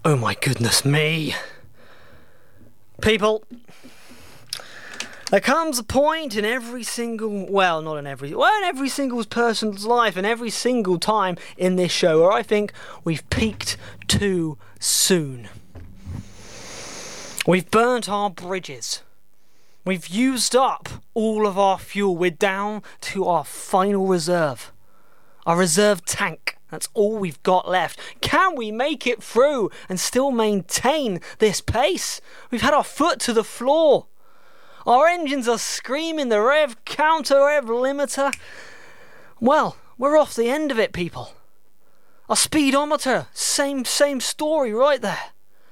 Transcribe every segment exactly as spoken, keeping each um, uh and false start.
Oh my goodness me. People, there comes a point in every single, well, not in every, well, in every single person's life, and every single time in this show, where I think we've peaked too soon. We've burnt our bridges. We've used up all of our fuel. We're down to our final reserve. Our reserve tank. That's all we've got left. Can we make it through and still maintain this pace? We've had our foot to the floor. Our engines are screaming, the rev counter, rev limiter. Well, we're off the end of it, people. Our speedometer, same, same story right there.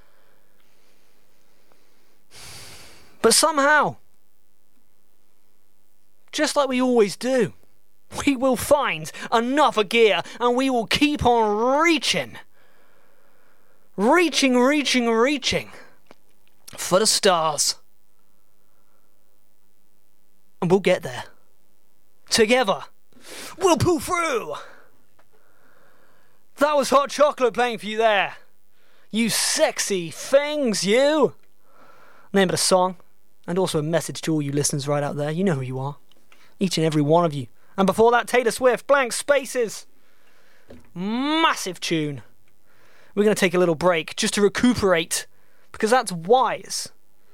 But somehow, just like we always do, we will find another gear and we will keep on reaching. Reaching, reaching, reaching for the stars. And we'll get there. Together, we'll pull through. That was Hot Chocolate playing for you there. You sexy things, you. Name of the song, and also a message to all you listeners right out there. You know who you are. Each and every one of you. And before that, Taylor Swift, Blank Spaces. Massive tune. We're going to take a little break just to recuperate, because that's wise.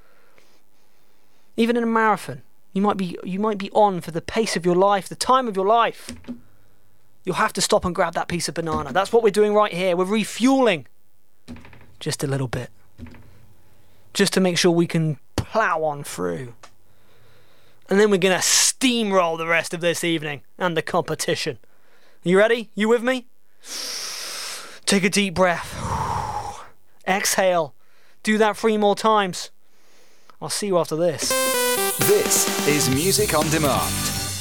Even in a marathon, you might be you might be on for the pace of your life, the time of your life. You'll have to stop and grab that piece of banana. That's what we're doing right here. We're refueling just a little bit, just to make sure we can plow on through. And then we're going to steamroll the rest of this evening and the competition. You ready? You with me? Take a deep breath. Exhale. Do that three more times. I'll see you after this. This is Music on Demand.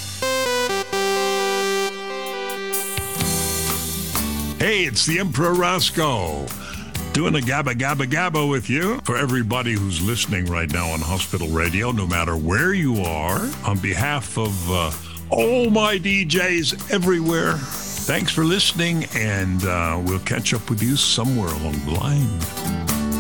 Hey, it's the Emperor Roscoe. Doing a Gabba Gabba Gabba with you. For everybody who's listening right now on Hospital Radio, no matter where you are, on behalf of uh, all my D Js everywhere, thanks for listening, and uh, we'll catch up with you somewhere along the line.